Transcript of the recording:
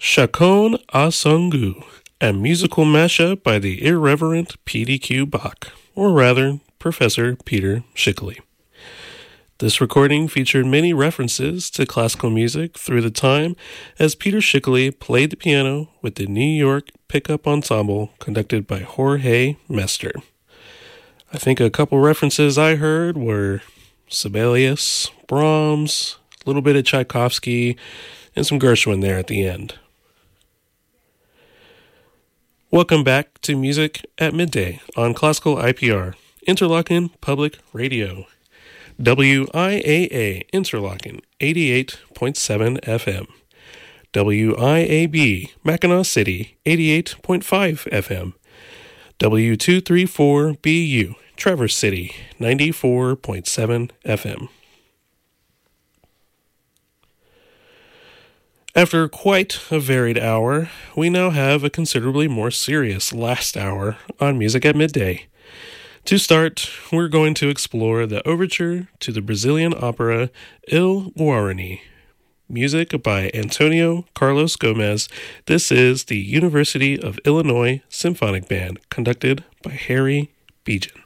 Chacon Asungu, a musical mashup by the irreverent PDQ Bach, or rather, Professor Peter Schickele. This recording featured many references to classical music through the time as Peter Schickele played the piano with the New York Pickup Ensemble conducted by Jorge Mester. I think a couple references I heard were Sibelius, Brahms, a little bit of Tchaikovsky, and some Gershwin there at the end. Welcome back to Music at Midday on Classical IPR, Interlochen Public Radio. WIAA Interlochen 88.7 FM. WIAB Mackinac City 88.5 FM. W234BU Traverse City 94.7 FM. After quite a varied hour, we now have a considerably more serious last hour on Music at Midday. To start, we're going to explore the overture to the Brazilian opera Il Guarani, music by Antonio Carlos Gomez. This is the University of Illinois Symphonic Band, conducted by Harry Bejan.